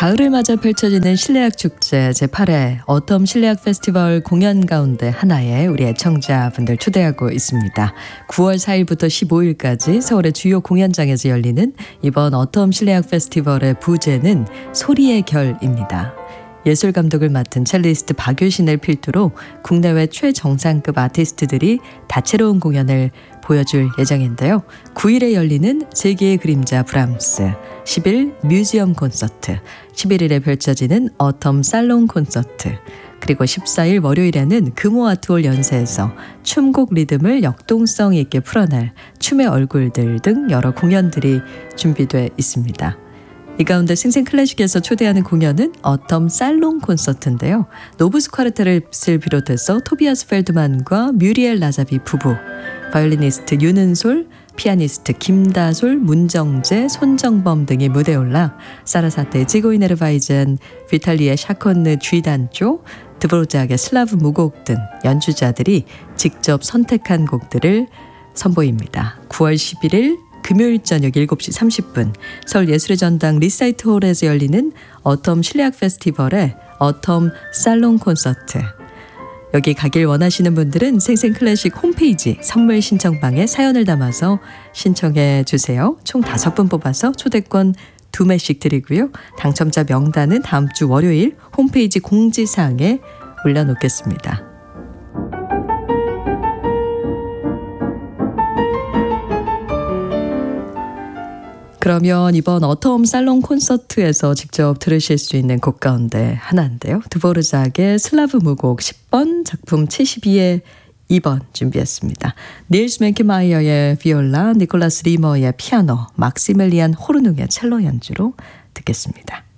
가을을 맞아 펼쳐지는 실내악 축제 제8회 어텀 실내악 페스티벌 공연 가운데 하나에 우리 애청자분들 초대하고 있습니다. 9월 4일부터 15일까지 서울의 주요 공연장에서 열리는 이번 어텀 실내악 페스티벌의 부제는 소리의 결입니다. 예술감독을 맡은 첼리스트 박유신을 필두로 국내외 최정상급 아티스트들이 다채로운 공연을 보여줄 예정인데요. 9일에 열리는 세계의 그림자 브람스, 10일 뮤지엄 콘서트, 11일에 펼쳐지는 어텀 살롱 콘서트, 그리고 14일 월요일에는 금호 아트홀 연세에서 춤곡 리듬을 역동성 있게 풀어낼 춤의 얼굴들 등 여러 공연들이 준비돼 있습니다. 이 가운데 생생클래식에서 초대하는 공연은 어텀 살롱 콘서트인데요. 노브스 콰르테트를 비롯해서 토비아스 펠드만과 뮤리엘 라자비 부부, 바이올리니스트 윤은솔, 피아니스트 김다솔, 문정재, 손정범 등이 무대에 올라 사라사테 지고이네르바이젠, 비탈리의 샤콘느 G단조, 드보르자크의 슬라브 무곡 등 연주자들이 직접 선택한 곡들을 선보입니다. 9월 11일 금요일 저녁 7시 30분 서울예술의 전당 리사이트홀에서 열리는 어텀 실내악 페스티벌의 어텀 살롱 콘서트. 여기 가길 원하시는 분들은 생생클래식 홈페이지 선물 신청방에 사연을 담아서 신청해 주세요. 총 5분 뽑아서 초대권 2매씩 드리고요. 당첨자 명단은 다음 주 월요일 홈페이지 공지사항에 올려놓겠습니다. 그러면 이번 어텀 살롱 콘서트에서 직접 들으실 수 있는 곡 가운데 하나인데요. 드보르자크의 슬라브 무곡 10번, 작품 72의 2번 준비했습니다. 닐스 맨키마이어의 비올라, 니콜라스 리머의 피아노, 막시밀리안 호르눅의 첼로 연주로 듣겠습니다.